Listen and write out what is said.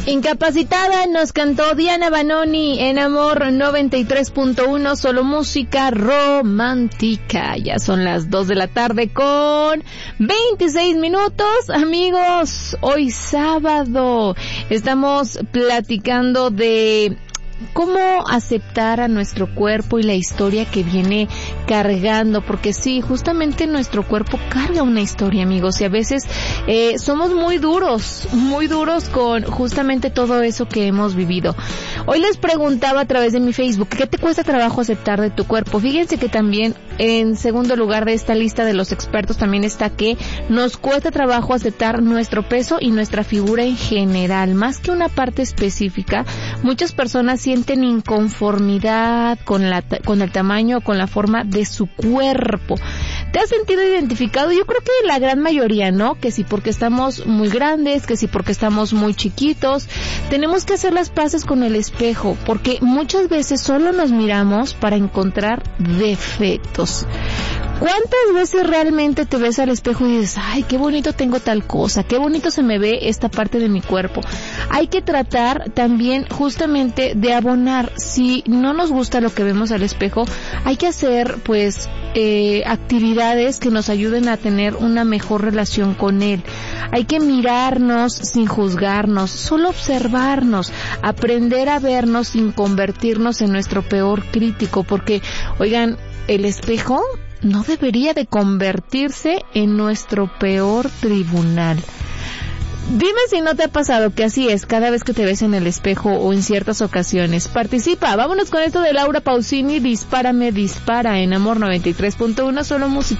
Incapacitada nos cantó Diana Banoni en Amor 93.1, solo música romántica. Ya son las 2 de la tarde con 26 minutos. Amigos, hoy sábado estamos platicando de cómo aceptar a nuestro cuerpo y la historia que viene cargando, porque sí, justamente nuestro cuerpo carga una historia, amigos, y a veces somos muy duros con justamente todo eso que hemos vivido. Hoy les preguntaba a través de mi Facebook, ¿qué te cuesta trabajo aceptar de tu cuerpo? Fíjense que también en segundo lugar de esta lista de los expertos también está que nos cuesta trabajo aceptar nuestro peso y nuestra figura en general, más que una parte específica. Muchas personas sienten inconformidad con el tamaño o con la forma de su cuerpo. ¿Te has sentido identificado? Yo creo que la gran mayoría, ¿no? Que si porque estamos muy grandes, que si porque estamos muy chiquitos. Tenemos que hacer las paces con el espejo, porque muchas veces solo nos miramos para encontrar defectos. ¿Cuántas veces realmente te ves al espejo y dices, ay, qué bonito tengo tal cosa, qué bonito se me ve esta parte de mi cuerpo? Hay que tratar también justamente de abonar. Si no nos gusta lo que vemos al espejo, hay que hacer pues actividades que nos ayuden a tener una mejor relación con él. Hay que mirarnos sin juzgarnos, solo observarnos, aprender a vernos sin convertirnos en nuestro peor crítico, porque, oigan, el espejo no debería de convertirse en nuestro peor tribunal. Dime si no te ha pasado que así es cada vez que te ves en el espejo o en ciertas ocasiones. Participa, vámonos con esto de Laura Pausini, Dispárame, Dispara en Amor 93.1, solo música.